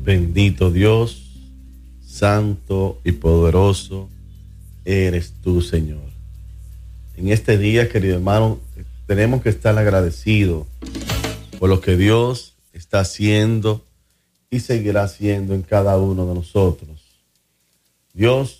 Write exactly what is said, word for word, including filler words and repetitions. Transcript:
Bendito Dios, santo y poderoso eres tú, Señor. En este día, querido hermano, tenemos que estar agradecidos por lo que Dios está haciendo y seguirá haciendo en cada uno de nosotros. Dios